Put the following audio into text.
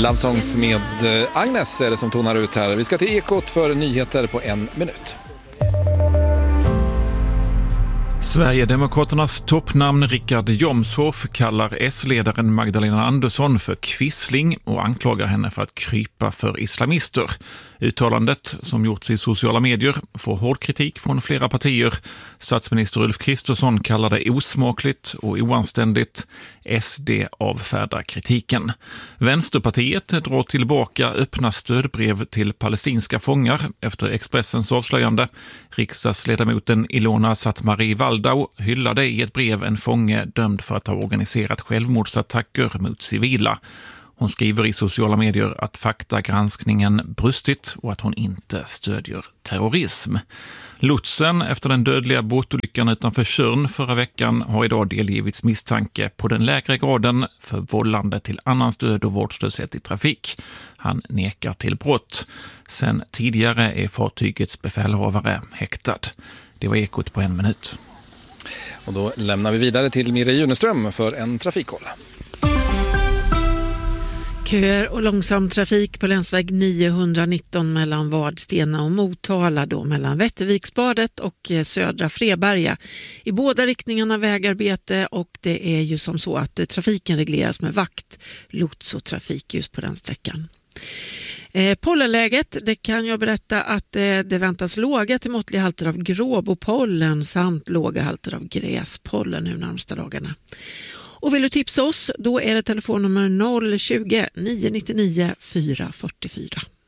Love Songs med Agnes är det som tonar ut här. Vi ska till Ekot för nyheter på 1 minut. Sverigedemokraternas toppnamn Richard Jomshof kallar S-ledaren Magdalena Andersson för kvissling och anklagar henne för att krypa för islamister. Uttalandet, som gjorts i sociala medier, får hård kritik från flera partier. Statsminister Ulf Kristersson kallar det osmakligt och oanständigt. SD avfärdar kritiken. Vänsterpartiet drar tillbaka öppna stödbrev till palestinska fångar efter Expressens avslöjande. Riksdagsledamoten Ilona Satmari Waldau hyllade i ett brev en fånge dömd för att ha organiserat självmordsattacker mot civila. Hon skriver i sociala medier att faktagranskningen brustit och att hon inte stödjer terrorism. Lotsen efter den dödliga båtolyckan utanför Tjörn förra veckan har idag delgivits misstanke på den lägre graden för vållande till annans död och vårdslöshet i trafik. Han nekar till brott. Sen tidigare är fartygets befälhavare häktad. Det var Ekot på 1 minut. Och då lämnar vi vidare till Mirre Juneström för en trafikkoll. Köer och långsam trafik på länsväg 919 mellan Vadstena och Motala, då mellan Vätterviksbadet och Södra Freberga. I båda riktningarna vägarbete, och det är ju som så att trafiken regleras med vakt, lots och trafikljus på den sträckan. Pollenläget, det kan jag berätta att det väntas låga till måttliga halter av gråbopollen samt låga halter av gräspollen nu närmsta dagarna. Och vill du tipsa oss, då är det telefonnummer 020 999 444.